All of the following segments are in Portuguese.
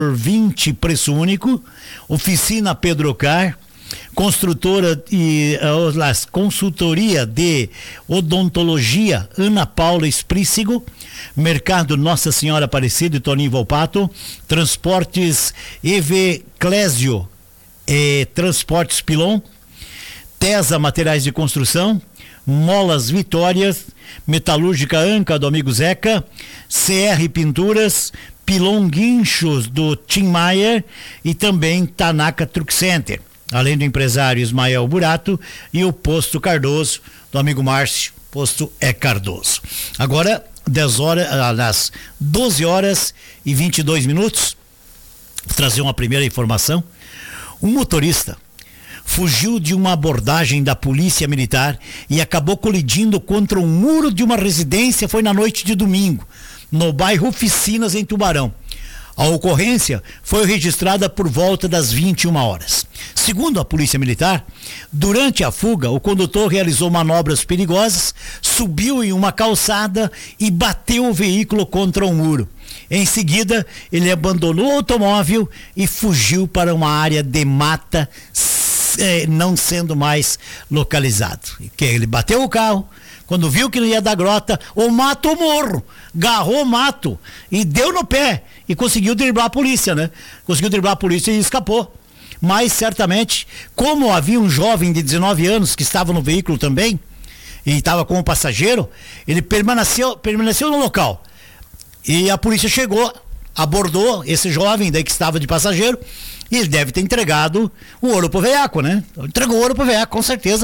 20, preço único, oficina Pedrocar, construtora e consultoria de odontologia Ana Paula Esprícigo, mercado Nossa Senhora Aparecida e Toninho Volpato, transportes EV Clésio, transportes Pilon, Tesa Materiais de Construção, Molas Vitórias, Metalúrgica Anca do amigo Zeca, CR Pinturas, Pilon Guinchos do Tim Mayer e também Tanaka Truck Center, além do empresário Ismael Burato e o Posto Cardoso do amigo Márcio, Posto Cardoso. Agora, 10 horas, às 12 horas e 22 minutos, vou trazer uma primeira informação. Um motorista fugiu de uma abordagem da polícia militar e acabou colidindo contra um muro de uma residência. Foi na noite de domingo, no bairro Oficinas, em Tubarão. A ocorrência foi registrada por volta das 21 horas. Segundo a polícia militar, durante a fuga, o condutor realizou manobras perigosas, subiu em uma calçada e bateu o veículo contra um muro. Em seguida, ele abandonou o automóvel e fugiu para uma área de mata, não sendo mais localizado. Ele bateu o carro, quando viu que não ia dar grota, o mato ou morro, garrou o mato e deu no pé e conseguiu driblar a polícia, né? Conseguiu driblar a polícia e escapou. Mas certamente, como havia um jovem de 19 anos que estava no veículo também e estava como passageiro, ele permaneceu no local. E a polícia chegou, abordou esse jovem daí que estava de passageiro, e ele deve ter entregado o ouro pro veaco, né? Entregou o ouro pro veaco, com certeza.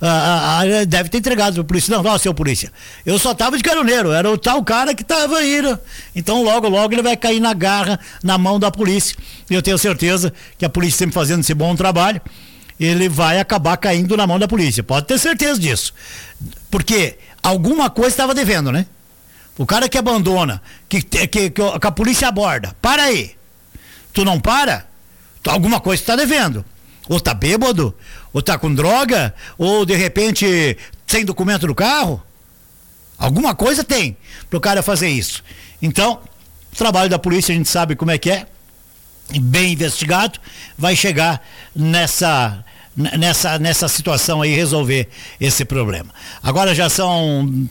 Deve ter entregado pro polícia. Não, seu polícia, eu só tava de caroneiro, era o tal cara que tava aí, né? Então logo ele vai cair na garra, na mão da polícia. E eu tenho certeza que a polícia sempre fazendo esse bom trabalho, ele vai acabar caindo na mão da polícia. Pode ter certeza disso. Porque alguma coisa estava devendo, né? O cara que abandona, que a polícia aborda, para aí. Tu não para? Alguma coisa está devendo. Ou tá bêbado, ou tá com droga, ou de repente sem documento no carro. Alguma coisa tem pro cara fazer isso. Então, o trabalho da polícia a gente sabe como é que é, bem investigado, vai chegar nessa situação aí, resolver esse problema. Agora já são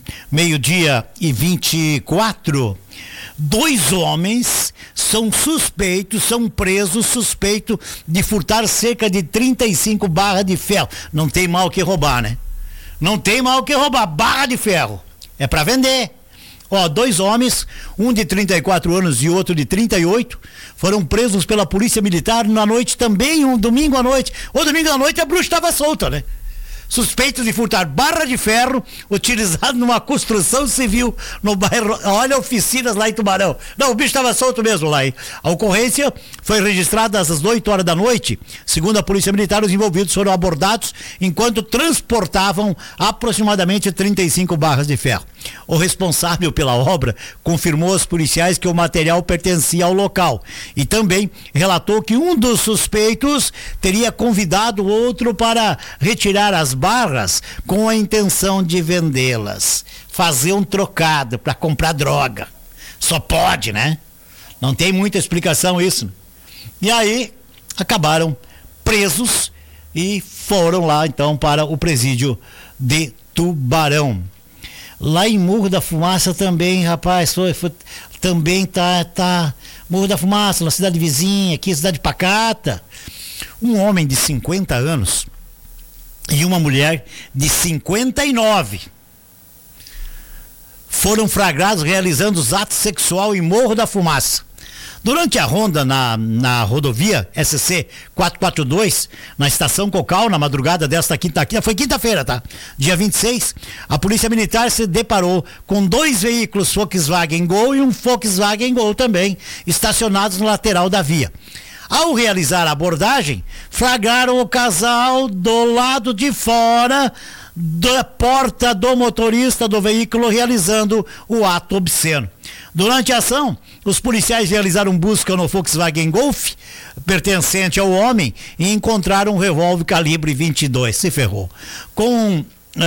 12h24. 2 homens são presos suspeitos de furtar cerca de 35 barras de ferro. Não tem mal que roubar, né? Não tem mal que roubar, barra de ferro. É para vender. 2 homens, um de 34 anos e outro de 38, foram presos pela polícia militar na noite também, um domingo à noite. Domingo à noite a bruxa estava solta, né? Suspeitos de furtar barra de ferro utilizado numa construção civil no bairro, olha, Oficinas lá em Tubarão. Não, o bicho estava solto mesmo lá, hein? A ocorrência foi registrada às 8 horas da noite. Segundo a polícia militar, os envolvidos foram abordados enquanto transportavam aproximadamente 35 barras de ferro. O responsável pela obra confirmou aos policiais que o material pertencia ao local e também relatou que um dos suspeitos teria convidado o outro para retirar as barras com a intenção de vendê-las, fazer um trocado para comprar droga. Só pode, né? Não tem muita explicação isso. E aí acabaram presos e foram lá então para o presídio de Tubarão. Lá em Morro da Fumaça também, rapaz, também tá Morro da Fumaça, na cidade vizinha, aqui, cidade pacata. Um homem de 50 anos e uma mulher de 59 foram flagrados realizando os atos sexuais em Morro da Fumaça. Durante a ronda na rodovia SC 442, na estação Cocal, na madrugada desta quinta-feira, foi quinta-feira, tá? Dia 26, a polícia militar se deparou com 2 veículos Volkswagen Gol e um Volkswagen Gol também, estacionados no lateral da via. Ao realizar a abordagem, flagraram o casal do lado de fora da porta do motorista do veículo realizando o ato obsceno. Durante a ação, os policiais realizaram busca no Volkswagen Golf pertencente ao homem e encontraram um revólver calibre 22. Se ferrou. Com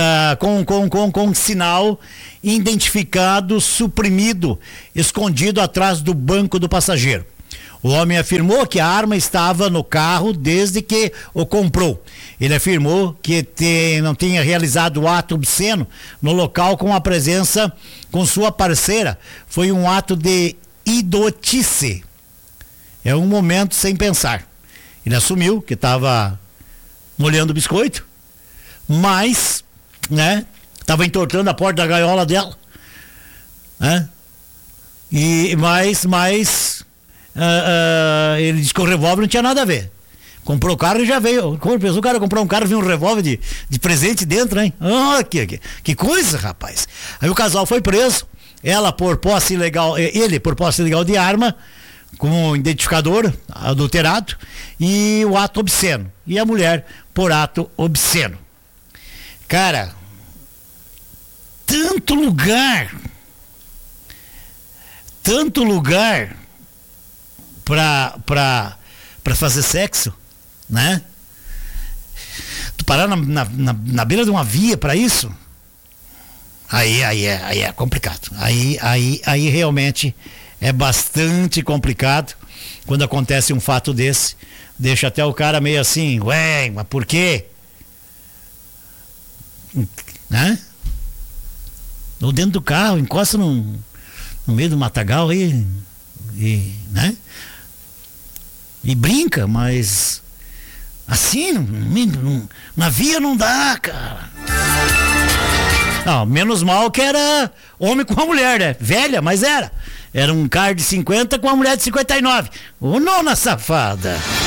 sinal identificado, suprimido, escondido atrás do banco do passageiro. O homem afirmou que a arma estava no carro desde que o comprou. Ele afirmou que não tinha realizado o ato obsceno no local com a presença com sua parceira. Foi um ato de idiotice. É um momento sem pensar. Ele assumiu que estava molhando o biscoito, mas, né, estava entortando a porta da gaiola dela, né? Ele disse que o revólver não tinha nada a ver. Comprou o carro e já veio. O cara comprou um carro e viu um revólver de presente dentro, hein? Que coisa, rapaz. Aí o casal foi preso. Ela por posse ilegal, ele por posse ilegal de arma, com identificador adulterado, e o ato obsceno. E a mulher por ato obsceno. Cara, tanto lugar pra fazer sexo, né? Tu parar na beira de uma via pra isso, aí é complicado. Aí realmente é bastante complicado quando acontece um fato desse. Deixa até o cara meio assim, ué, mas por quê? Né? Ou dentro do carro, encosta no meio do matagal aí, né? E brinca, mas assim, na via não dá, cara. Não, menos mal que era homem com uma mulher, né? Velha, mas era. Era um cara de 50 com uma mulher de 59. Ô, nona safada.